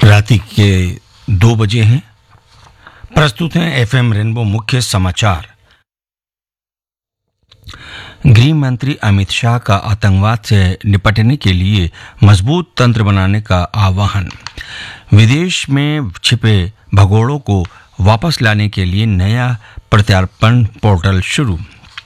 रात्रि के 2 बजे हैं। प्रस्तुत हैं एफएम रेनबो मुख्य समाचार। गृह मंत्री अमित शाह का आतंकवाद से निपटने के लिए मजबूत तंत्र बनाने का आह्वान। विदेश में छिपे भगोड़ों को वापस लाने के लिए नया प्रत्यार्पण पोर्टल शुरू।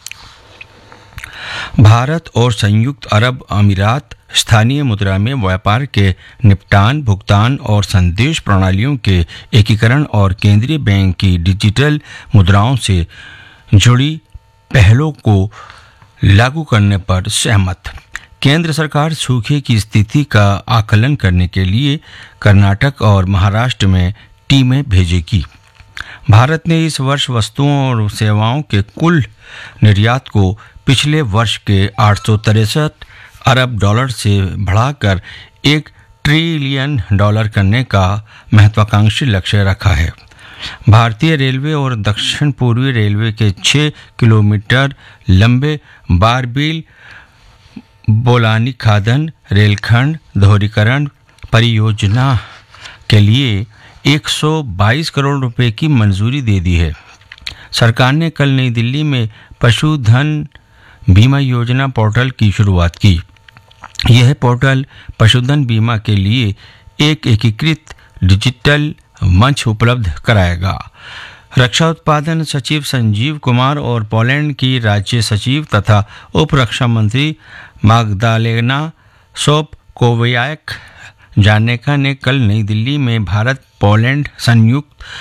भारत और संयुक्त अरब अमीरात स्थानीय मुद्रा में व्यापार के निपटान, भुगतान और संदेश प्रणालियों के एकीकरण और केंद्रीय बैंक की डिजिटल मुद्राओं से जुड़ी पहलों को लागू करने पर सहमत। केंद्र सरकार सूखे की स्थिति का आकलन करने के लिए कर्नाटक और महाराष्ट्र में टीमें भेजेगी। भारत ने इस वर्ष वस्तुओं और सेवाओं के कुल निर्यात को पिछले वर्ष के 863 अरब डॉलर से बढ़ाकर $1 ट्रिलियन करने का महत्वाकांक्षी लक्ष्य रखा है। भारतीय रेलवे और दक्षिण पूर्वी रेलवे के 6 किलोमीटर लंबे बारबील बोलानी खादन रेलखंड दोहरीकरण परियोजना के लिए 122 करोड़ रुपए की मंजूरी दे दी है। सरकार ने कल नई दिल्ली में पशुधन बीमा योजना पोर्टल की शुरुआत की। यह पोर्टल पशुधन बीमा के लिए एक एकीकृत डिजिटल मंच उपलब्ध कराएगा। रक्षा उत्पादन सचिव संजीव कुमार और पोलैंड की राज्य सचिव तथा उप रक्षा मंत्री माग्दालेना सोपकोवियाक जानेका ने कल नई दिल्ली में भारत पोलैंड संयुक्त